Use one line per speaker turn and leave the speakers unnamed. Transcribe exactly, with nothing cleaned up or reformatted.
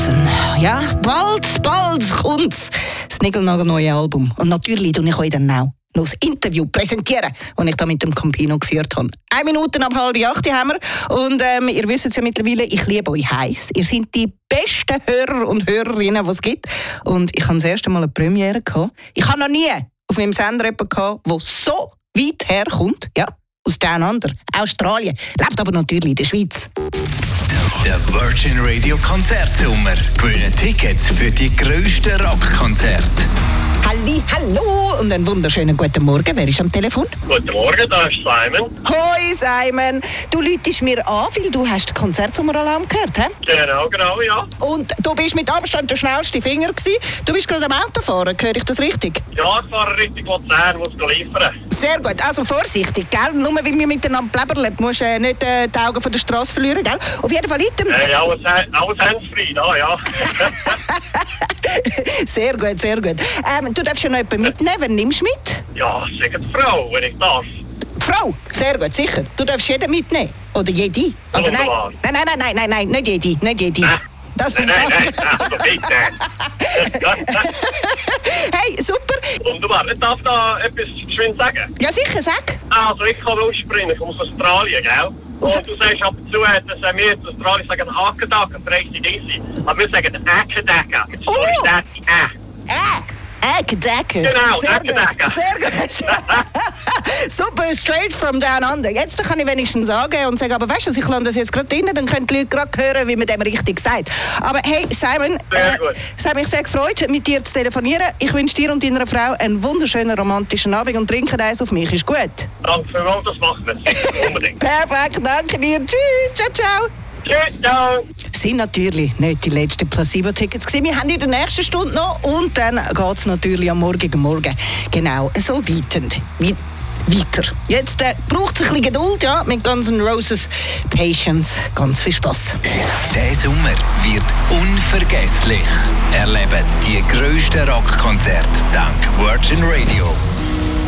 Johnson. Ja, bald, bald kommt's. Das niegelnagelneue Album. Und natürlich tue ich euch dann auch noch das Interview präsentieren, das ich da mit dem Campino geführt habe. Eine Minute ab halb acht haben wir. Und ähm, ihr wisst es ja mittlerweile, ich liebe euch heiß. Ihr seid die besten Hörer und Hörerinnen, die es gibt. Und ich habe das erste Mal eine Premiere gehabt. Ich habe noch nie auf meinem Sender jemanden gehabt, der so weit herkommt. Ja, aus Down Under, Australien. Lebt aber natürlich in der Schweiz.
Der Virgin Radio Konzertsommer. Gewinnen Tickets für die grössten Rockkonzerte.
Halli, hallo und einen wunderschönen guten Morgen. Wer ist am Telefon?
Guten Morgen, da ist Simon.
Hoi Simon, du läutest mir an, weil du hast den Konzertsommeralarm gehört, hä?
Genau, genau, ja.
Und du bist mit Abstand der schnellste Finger gewesen. Du bist gerade am Autofahren, höre ich das richtig?
Ja, ich fahre richtig Luzern, muss liefern.
Sehr gut, also vorsichtig, gell? Nur weil wir miteinander bläbberlen, musst du äh, nicht äh, die Augen von der Straße verlieren, gell? Auf jeden Fall item.
Hey, alles, alles handsfree, da, ja.
Sehr gut, sehr gut. Ähm, du darfst ja noch jemanden mitnehmen, wen nimmst du mit?
Ja, sag die Frau, wenn ich darf.
Frau, sehr gut, sicher. Du darfst jeden mitnehmen. Oder jede. Also nein, nein, nein, nein, nein, nein, nein, nicht jede, nicht jede.
Nein.
Das
Nein, nein, nein, also bitte.
Hey, super.
Wunderbar. Ich darf da etwas geschwind sagen.
Ja, sicher, sag.
Also, ich komme ursprünglich aus Australien, gell? Und du sagst ab und zu, dass wir in Australien sagen Hakendack und Rechte Disi. Aber wir sagen Äckedecke.
Oh!
Sorry, Äh.
Äh, Äckedecke.
Genau,
sehr
Äckedecke.
gut, sehr gut. Super, straight from down under. Jetzt kann ich wenigstens sagen und sagen, aber weißt du, ich lande das jetzt gerade rein, dann können die Leute gerade hören, wie man dem richtig sagt. Aber hey, Simon,
sehr gut.
Äh, es hat mich sehr gefreut, mit dir zu telefonieren. Ich wünsche dir und deiner Frau einen wunderschönen romantischen Abend und trinken eins auf mich. Ist gut?
Danke vielmals, das machen wir sicher unbedingt.
Perfekt, danke dir. Tschüss, ciao, ciao.
Tschüss, ciao.
Sind natürlich nicht die letzten Placebo-Tickets gewesen. Wir haben in der nächsten Stunde noch und dann geht es natürlich am morgigen Morgen genau so weitend. We- weiter. Jetzt äh, braucht es ein bisschen Geduld, ja, mit Guns N' Roses Patience. Ganz viel Spass.
Der Sommer wird unvergesslich. Erlebt die grössten Rockkonzerte dank Virgin Radio.